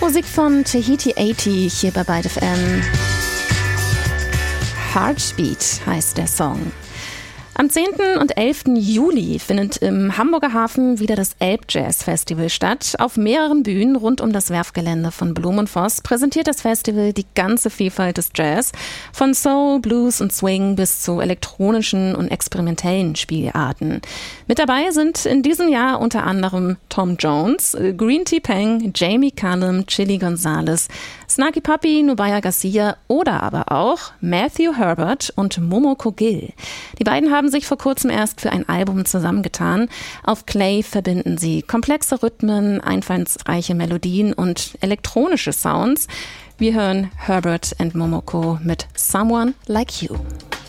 Musik von Tahiti 80 hier bei Byte FM. Heartbeat heißt der Song. Am 10. und 11. Juli findet im Hamburger Hafen wieder das Elbjazz-Festival statt. Auf mehreren Bühnen rund um das Werfgelände von Blum & Voss präsentiert das Festival die ganze Vielfalt des Jazz, von Soul, Blues und Swing bis zu elektronischen und experimentellen Spielarten. Mit dabei sind in diesem Jahr unter anderem Tom Jones, Green Tea Peng, Jamie Cullum, Chili Gonzalez, Snarky Puppy, Nubya Garcia oder aber auch Matthew Herbert und Momoko Gill. Die beiden haben sich vor kurzem erst für ein Album zusammengetan. Auf Clay verbinden sie komplexe Rhythmen, einfallsreiche Melodien und elektronische Sounds. Wir hören Herbert and Momoko mit Someone Like You.